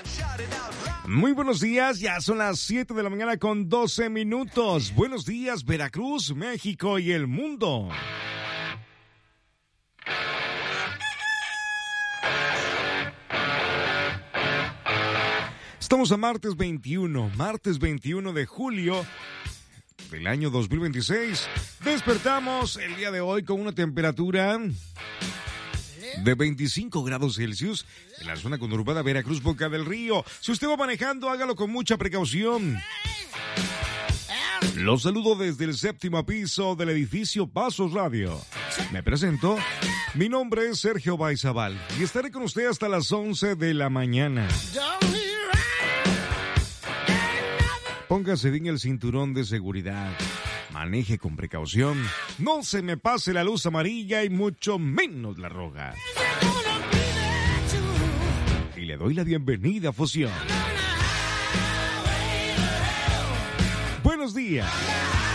Muy buenos días, ya son las 7 de la mañana con 12 minutos. Buenos días, Veracruz, México y el mundo. Estamos a martes 21 de julio del año 2026. Despertamos el día de hoy con una temperatura de 25 grados Celsius en la zona conurbada Veracruz, Boca del Río. Si usted va manejando, hágalo con mucha precaución. Los saludo desde el 7º piso del edificio Pasos Radio. Me presento, mi nombre es Sergio Baizabal y estaré con usted hasta las 11 de la mañana. Póngase bien el cinturón de seguridad. Maneje con precaución. No se me pase la luz amarilla y mucho menos la roja. Y le doy la bienvenida a Fusión. Buenos días.